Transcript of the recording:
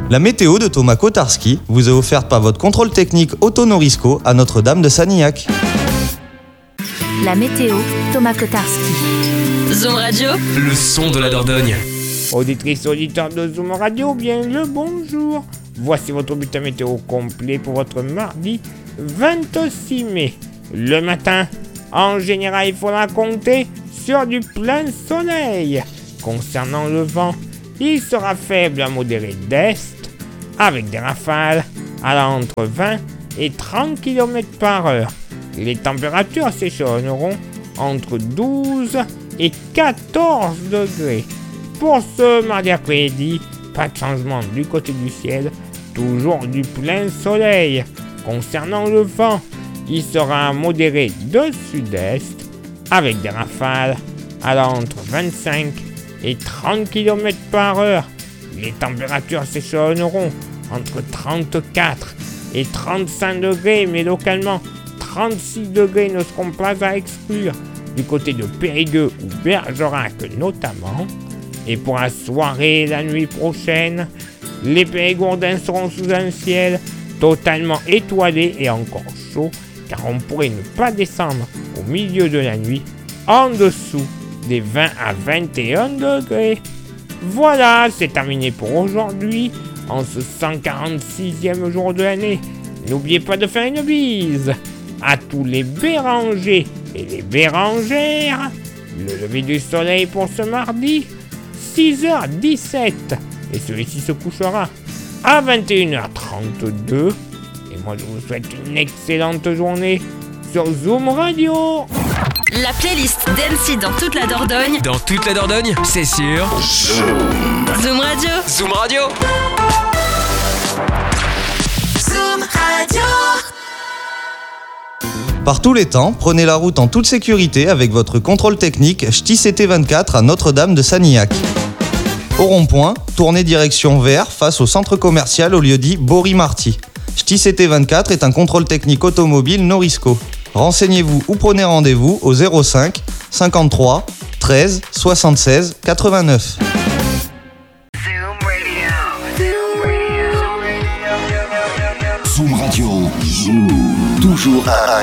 La météo de Thomas Kotarski vous est offerte par votre contrôle technique Auto Norisco à Notre-Dame de Sanilhac. La météo, Thomas Kotarski. Zoom Radio, le son de la Dordogne. Auditrices, auditeurs de Zoom Radio, bien le bonjour. Voici votre bulletin météo complet pour votre mardi 26 mai. Le matin, en général, il faudra compter sur du plein soleil. Concernant le vent, il sera faible à modéré d'est, avec des rafales allant entre 20 et 30 km par heure. Les températures s'échelonneront entre 12 et 14 degrés. Pour ce mardi après-midi, pas de changement du côté du ciel, toujours du plein soleil. Concernant le vent, il sera modéré de sud-est, avec des rafales allant entre 25 et 30 km par heure. Les températures s'échelonneront entre 34 et 35 degrés, mais localement 36 degrés ne seront pas à exclure du côté de Périgueux ou Bergerac notamment. Et pour la soirée et la nuit prochaine, les Périgourdins seront sous un ciel totalement étoilé et encore chaud, car on pourrait ne pas descendre au milieu de la nuit en dessous des 20 à 21 degrés. Voilà, c'est terminé pour aujourd'hui, en ce 146e jour de l'année. N'oubliez pas de faire une bise à tous les Bérangers et les Bérangères. Le lever du soleil pour ce mardi, 6h17. Et celui-ci se couchera à 21h32. Et moi, je vous souhaite une excellente journée sur Zoom Radio. la playlist d'Annecy dans toute la Dordogne. Dans toute la Dordogne, c'est sûr. Zoom Radio. Zoom Radio. Zoom Radio. Par tous les temps, prenez la route en toute sécurité avec votre contrôle technique CT24 à Notre-Dame de Sanilhac. Au rond-point, tournez direction vers face au centre commercial au lieu-dit Bory-Marty. CT24 est un contrôle technique automobile Norisco. Renseignez-vous ou prenez rendez-vous au 05 53 13 76 89. Zoom Radio. Toujours à